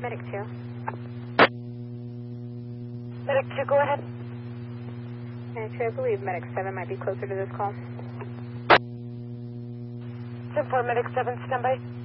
Medic 2. Medic 2, go ahead. Medic 2, I believe Medic 7 might be closer to this call. 10-4, Medic 7, stand by.